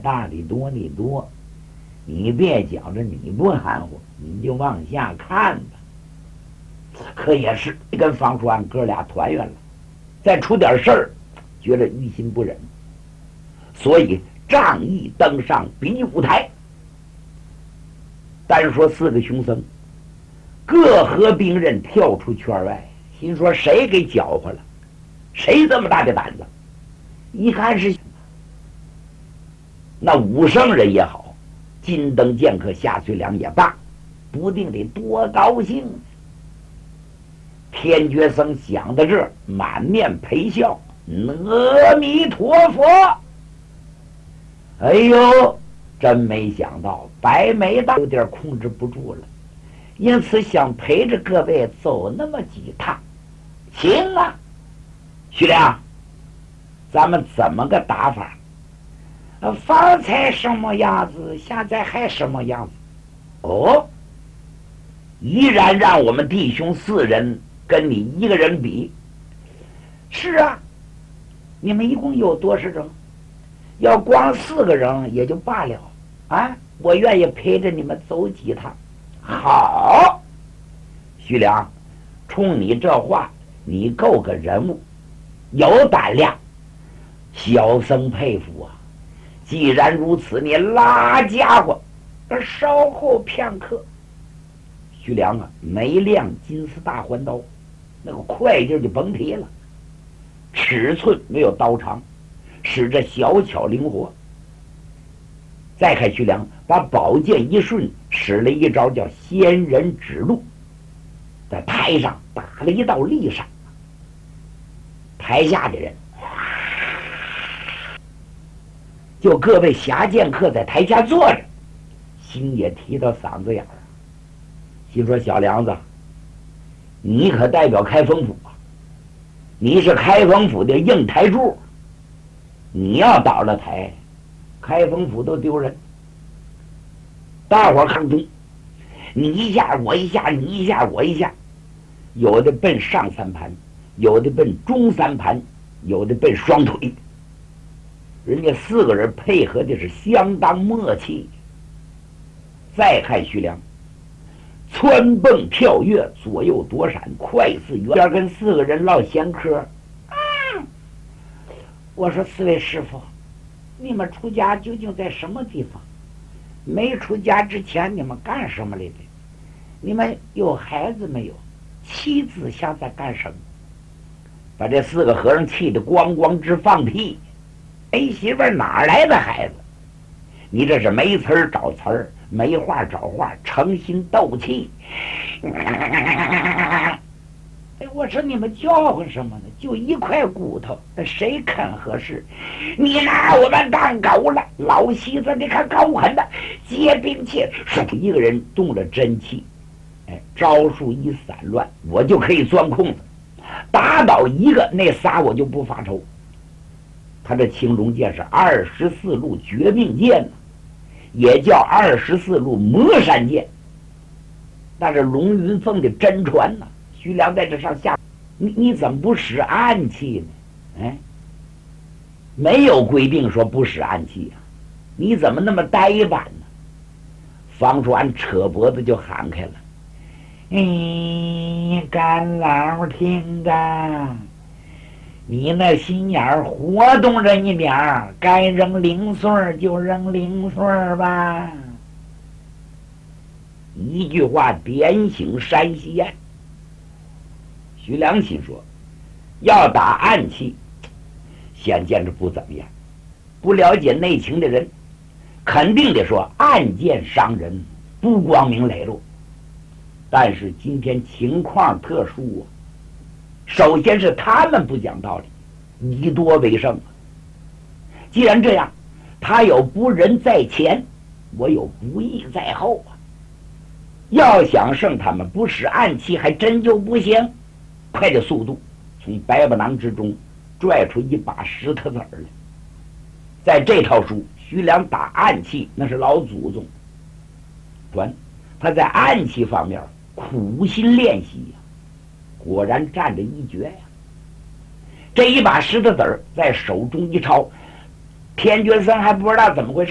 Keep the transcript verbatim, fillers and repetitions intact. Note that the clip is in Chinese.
大的多的多，你别觉着你不含糊，你就往下看吧。可也是跟方叔安哥俩团圆了，再出点事儿，觉得于心不忍，所以仗义登上比武台。单说四个凶僧各合兵刃跳出圈外，心说谁给搅和了？谁这么大的胆子？一看是那武圣人也好，金灯剑客夏遂良也罢，不定得多高兴。天觉僧想到这儿，满面陪笑，阿弥陀佛。哎呦，真没想到白眉大有点控制不住了，因此想陪着各位走那么几趟。行啊，徐良，咱们怎么个打法？呃，方才什么样子，现在还什么样子？哦，依然让我们弟兄四人跟你一个人比。是啊，你们一共有多少人？要光四个人也就罢了啊，我愿意陪着你们走几趟。好，徐良，冲你这话，你够个人物，有胆量，小僧佩服啊。既然如此，你拉家伙，稍后片刻。徐良啊，没亮金丝大环刀，那个快劲就甭提了，尺寸没有刀长，使着小巧灵活。再看徐良把宝剑一顺，使了一招叫仙人指路，在台上打了一道利闪。台下的人，就各位侠剑客在台下坐着，心也提到嗓子眼儿，心说小梁子，你可代表开封府啊，你是开封府的硬台柱，你要倒了台，开封府都丢人。大伙儿看中，你一下我一下，你一下我一下，有的奔上三盘，有的奔中三盘，有的奔双腿。人家四个人配合的是相当默契。再看徐良，蹿蹦跳跃，左右躲闪，快似圆。要跟四个人唠闲嗑，啊，我说四位师傅，你们出家究竟在什么地方？没出家之前你们干什么来的？你们有孩子没有？妻子想在干什么？把这四个和尚气得咣咣直放屁。没媳妇哪来的孩子？你这是没词儿找词儿，没话找话，诚心斗气。哎，我说你们叫唤什么呢？就一块骨头，谁肯合适？你拿我们当狗了？老西子，你看高狠的，接兵器，一个人动了真气，哎，招数一散乱，我就可以钻空子，打倒一个，那仨我就不发愁。他这青龙剑是二十四路绝命剑呢，也叫二十四路魔山剑，那是龙云凤的真传呢。徐良在这上下，你你怎么不使暗器呢？哎，没有规定说不使暗器啊，你怎么那么呆板呢？方传扯脖子就喊开了：“嗯，干老听着。你那心眼儿活动着一点儿，该扔零碎就扔零碎吧。”一句话点醒山西岸。徐良心说，要打暗器，显见着不怎么样。不了解内情的人，肯定得说暗箭伤人，不光明磊落。但是今天情况特殊啊。首先是他们不讲道理，以多为胜。既然这样，他有不仁在前，我有不义在后啊。要想胜他们，不使暗器还真就不行。快的速度，从白布囊之中拽出一把石头子儿来。在这套书，徐良打暗器那是老祖宗，传他在暗器方面苦心练习呀、啊。果然站着一绝呀！这一把石头子儿在手中一抄，天觉僧还不知道怎么回事。